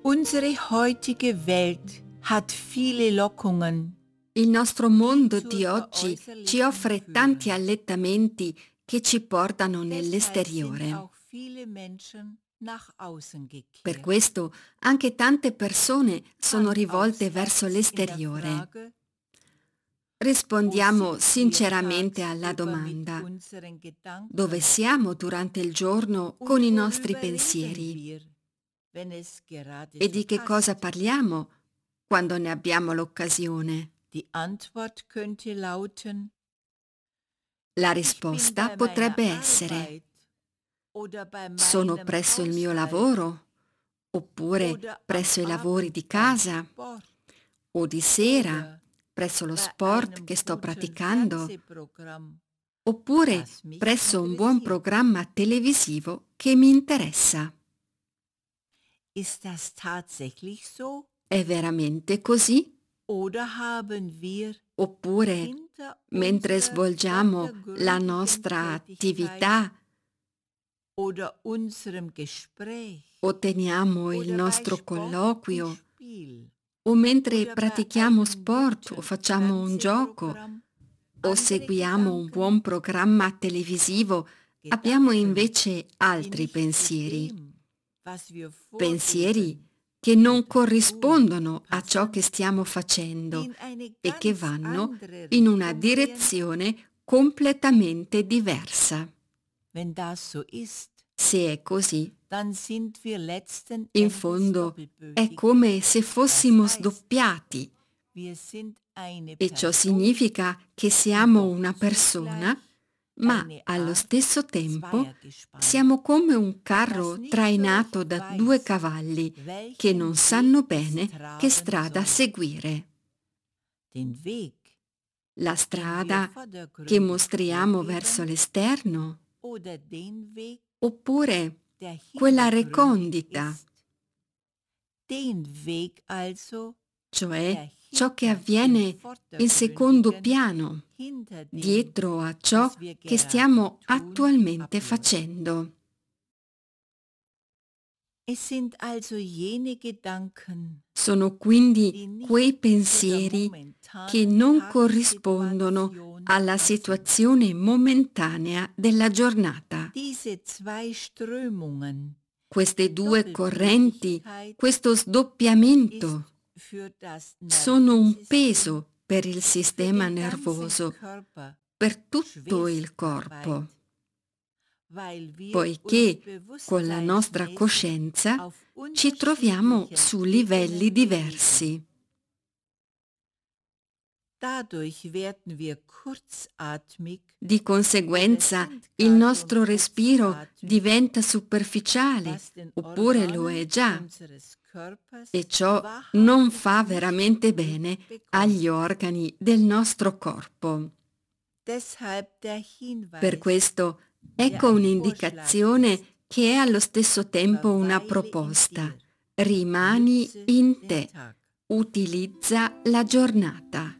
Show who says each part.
Speaker 1: Unsere heutige Welt hat viele Lockungen.
Speaker 2: Il nostro mondo di oggi ci offre tanti allettamenti che ci portano
Speaker 1: Deshalb sind
Speaker 2: nell'esteriore.
Speaker 1: auch viele Menschen nach außen
Speaker 2: Per
Speaker 1: gekehrt.
Speaker 2: questo anche tante persone sono
Speaker 1: Hand
Speaker 2: rivolte
Speaker 1: aufs
Speaker 2: verso
Speaker 1: Herz in der
Speaker 2: l'esteriore.
Speaker 1: Frage, wo
Speaker 2: Rispondiamo
Speaker 1: sind wir
Speaker 2: sinceramente alla
Speaker 1: tagsüber mit
Speaker 2: domanda:
Speaker 1: unseren
Speaker 2: dove
Speaker 1: Gedanken
Speaker 2: siamo durante il giorno con
Speaker 1: und
Speaker 2: i nostri
Speaker 1: worüber reden
Speaker 2: pensieri?
Speaker 1: wir, wenn es gerade
Speaker 2: E
Speaker 1: so
Speaker 2: di che cosa
Speaker 1: passt?
Speaker 2: parliamo quando ne abbiamo l'occasione?
Speaker 1: Die Antwort könnte lauten:
Speaker 2: La
Speaker 1: Ich bin
Speaker 2: risposta
Speaker 1: bei meiner
Speaker 2: potrebbe essere:
Speaker 1: Arbeit oder bei
Speaker 2: sono
Speaker 1: meinem
Speaker 2: presso il mio
Speaker 1: Haushalt
Speaker 2: lavoro, oppure
Speaker 1: oder am
Speaker 2: presso i lavori
Speaker 1: Abend
Speaker 2: di
Speaker 1: beim
Speaker 2: casa,
Speaker 1: Sport
Speaker 2: o di sera
Speaker 1: oder
Speaker 2: presso lo
Speaker 1: bei
Speaker 2: sport
Speaker 1: einem
Speaker 2: che sto
Speaker 1: guten
Speaker 2: praticando,
Speaker 1: Fernsehprogramm,
Speaker 2: oppure
Speaker 1: das mich
Speaker 2: presso un buon
Speaker 1: interessiert.
Speaker 2: programma televisivo che mi interessa.
Speaker 1: Ist das tatsächlich so?
Speaker 2: È veramente così?
Speaker 1: Oder haben wir
Speaker 2: Oppure,
Speaker 1: hinter
Speaker 2: mentre
Speaker 1: unserer
Speaker 2: svolgiamo la
Speaker 1: vordergründigen
Speaker 2: nostra
Speaker 1: Tätigkeit
Speaker 2: attività
Speaker 1: oder unserem Gespräch
Speaker 2: o teniamo il
Speaker 1: oder bei
Speaker 2: nostro
Speaker 1: Sport und
Speaker 2: colloquio,
Speaker 1: Spiel
Speaker 2: o mentre
Speaker 1: oder bei
Speaker 2: pratichiamo
Speaker 1: einem
Speaker 2: sport o
Speaker 1: guten
Speaker 2: facciamo un gioco,
Speaker 1: Fernsehprogramm
Speaker 2: o
Speaker 1: andere
Speaker 2: seguiamo un
Speaker 1: Gedanken,
Speaker 2: buon programma televisivo, abbiamo
Speaker 1: Gedanken,
Speaker 2: invece
Speaker 1: die
Speaker 2: altri
Speaker 1: nicht zu
Speaker 2: pensieri,
Speaker 1: dem, was wir
Speaker 2: pensieri
Speaker 1: vorgeben
Speaker 2: che non
Speaker 1: oder tun,
Speaker 2: corrispondono a ciò che
Speaker 1: passen,
Speaker 2: stiamo
Speaker 1: die
Speaker 2: facendo
Speaker 1: in eine
Speaker 2: e che
Speaker 1: ganz
Speaker 2: vanno
Speaker 1: andere
Speaker 2: in una
Speaker 1: Richtung gehen?
Speaker 2: direzione completamente diversa.
Speaker 1: Wenn das so ist,
Speaker 2: Se è così,
Speaker 1: dann sind wir letzten
Speaker 2: in
Speaker 1: Endes
Speaker 2: fondo è
Speaker 1: doppelbötig.
Speaker 2: come se
Speaker 1: Das
Speaker 2: fossimo
Speaker 1: heißt,
Speaker 2: sdoppiati,
Speaker 1: wir sind eine
Speaker 2: e ciò
Speaker 1: Person
Speaker 2: significa che
Speaker 1: und
Speaker 2: siamo
Speaker 1: doch
Speaker 2: una persona,
Speaker 1: zugleich
Speaker 2: ma
Speaker 1: eine
Speaker 2: allo
Speaker 1: Art
Speaker 2: stesso tempo
Speaker 1: Zweiergespann,
Speaker 2: siamo come un
Speaker 1: das
Speaker 2: carro
Speaker 1: nicht so
Speaker 2: trainato
Speaker 1: recht
Speaker 2: da due
Speaker 1: weiß,
Speaker 2: cavalli che non
Speaker 1: welchen
Speaker 2: sanno
Speaker 1: Weg es
Speaker 2: bene che
Speaker 1: tragen
Speaker 2: strada
Speaker 1: soll.
Speaker 2: seguire.
Speaker 1: Den Weg,
Speaker 2: La
Speaker 1: den wir
Speaker 2: strada che
Speaker 1: vordergründig
Speaker 2: mostriamo verso
Speaker 1: vorgeben,
Speaker 2: l'esterno,
Speaker 1: oder den Weg,
Speaker 2: oppure
Speaker 1: der
Speaker 2: quella
Speaker 1: hintergründig
Speaker 2: recondita,
Speaker 1: ist. Den Weg also,
Speaker 2: cioè
Speaker 1: der
Speaker 2: ciò che
Speaker 1: hinter dem
Speaker 2: avviene in secondo
Speaker 1: Vordergründigen,
Speaker 2: piano,
Speaker 1: hinter dem,
Speaker 2: dietro a ciò
Speaker 1: was wir
Speaker 2: che
Speaker 1: gerade
Speaker 2: stiamo
Speaker 1: tun,
Speaker 2: attualmente
Speaker 1: abläuft.
Speaker 2: facendo.
Speaker 1: Es sind also jene Gedanken,
Speaker 2: Sono quindi
Speaker 1: die
Speaker 2: quei
Speaker 1: nicht zu der
Speaker 2: pensieri che
Speaker 1: momentanen
Speaker 2: non corrispondono
Speaker 1: Tagessituation
Speaker 2: alla
Speaker 1: passen.
Speaker 2: situazione momentanea della giornata.
Speaker 1: Diese zwei Strömungen,
Speaker 2: Queste
Speaker 1: die
Speaker 2: due correnti,
Speaker 1: Doppelbödigkeit,
Speaker 2: questo
Speaker 1: ist
Speaker 2: sdoppiamento,
Speaker 1: für das
Speaker 2: sono un
Speaker 1: Nervensystem,
Speaker 2: peso per il
Speaker 1: für
Speaker 2: sistema
Speaker 1: den ganzen
Speaker 2: nervoso,
Speaker 1: Körper
Speaker 2: per tutto il
Speaker 1: Schwerstarbeit,
Speaker 2: corpo,
Speaker 1: weil wir uns
Speaker 2: poiché con la nostra
Speaker 1: bewusstseinsmäßig
Speaker 2: coscienza
Speaker 1: auf
Speaker 2: ci troviamo
Speaker 1: unterschiedlichen
Speaker 2: su livelli
Speaker 1: Ebenen bewegen.
Speaker 2: diversi.
Speaker 1: Dadurch werden wir kurzatmig
Speaker 2: Di
Speaker 1: oder
Speaker 2: conseguenza
Speaker 1: sind
Speaker 2: il
Speaker 1: gar schon
Speaker 2: nostro respiro
Speaker 1: kurzatmig,
Speaker 2: diventa superficiale,
Speaker 1: was den
Speaker 2: oppure lo è
Speaker 1: Organen
Speaker 2: già,
Speaker 1: unseres Körpers
Speaker 2: e ciò non
Speaker 1: wahrhaftig
Speaker 2: fa
Speaker 1: nicht
Speaker 2: veramente
Speaker 1: gut
Speaker 2: bene
Speaker 1: bekommt.
Speaker 2: agli organi del nostro corpo.
Speaker 1: Deshalb der
Speaker 2: Per
Speaker 1: Hinweis,
Speaker 2: questo
Speaker 1: der
Speaker 2: ecco
Speaker 1: ein Vorschlag ist:
Speaker 2: un'indicazione che è allo stesso tempo una
Speaker 1: verweile in
Speaker 2: proposta.
Speaker 1: dir,
Speaker 2: Rimani
Speaker 1: nütze
Speaker 2: in
Speaker 1: den
Speaker 2: te,
Speaker 1: Tag.
Speaker 2: utilizza la giornata.